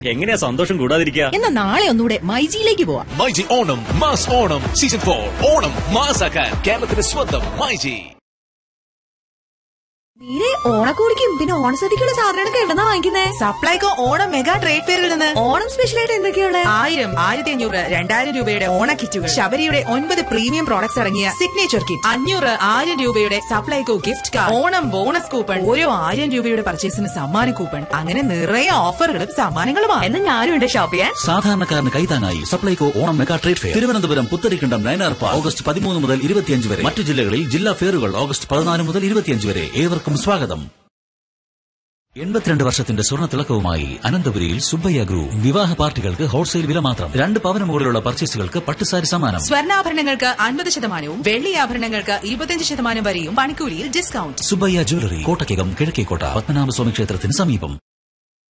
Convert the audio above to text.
എങ്ങനെയാ സന്തോഷം കൂടാതിരിക്കുക? എന്നാ നാളെ ഒന്നുകൂടെ മൈജിയിലേക്ക് പോവാം. മൈജി ഓണം മാസ് ഓണം സീസൺ 4 ഓണം മാസാക്കാൻ കേരളത്തിന്റെ സ്വന്തം മൈജി. മീരെ ഓണക്കോടിക്കും പിന്നെ ഓണസദ്യക്കുള്ള സാധനങ്ങളൊക്കെ എവിടെന്നാ വാങ്ങിക്കുന്നേ? സപ്ലൈകോ ഓണം മെഗാ ട്രേഡ് ഫെയറിൽ നിന്ന്. ഓണം സ്പെഷ്യലായിട്ട് എന്തൊക്കെയാണ്? 1000, 1500, 2000 രൂപയുടെ ഓണ കിറ്റുകൾ, ശബരിയുടെ 9 പ്രീമിയം പ്രോഡക്ട്സ് ഇറങ്ങിയ സിഗ്നേച്ചർ കിറ്റ്, 500, 1000 രൂപയുടെ Supplyco gift card, Onam bonus coupon, ഓരോ 1000 രൂപയുടെ പർച്ചേസിന് സമ്മാന കൂപ്പൺ, അങ്ങനെ നിറയെ ഓഫറുകളും സമ്മാനങ്ങളുമാണ്. എന്നാ ഞാനും ഉണ്ട് ഷോപ്പ് ചെയ്യാൻ. സാധാരണക്കാരന് കൈത്താങ്ങായി Supplyco Onam mega trade fair Thiruvananthapuram Putharikandam Nayanar park August 13 മുതൽ 25 വരെ. മറ്റു ജില്ലകളിൽ ജില്ലാ ഫെയറുകൾ ഓഗസ്റ്റ് 14 മുതൽ 25 വരെ. ഏവർക്കും സ്വാഗതം. 82 വർഷത്തിന്റെ സ്വർണ്ണ തിളക്കവുമായി അനന്തപുരിയിൽ സുബ്ബയ്യ ഗ്രൂപ്പ്. വിവാഹ പാർട്ടികൾക്ക് ഹോൾസെയിൽ വില മാത്രം. 2 പവന് മുകളിലുള്ള പർച്ചേസുകൾക്ക് പട്ടുസാരി സമ്മാനം. സ്വർണ്ണാഭരണങ്ങൾക്ക് 50%, വെള്ളി ആഭരണങ്ങൾക്ക് 25% വരെയും പണിക്കൂലിയിൽ ഡിസ്കൗണ്ട്. സുബ്ബയ്യ ജ്വല്ലറി, കോട്ടയ്ക്കകം, കിഴക്കേക്കോട്ട, പത്മനാഭസ്വാമി ക്ഷേത്രത്തിന് സമീപം.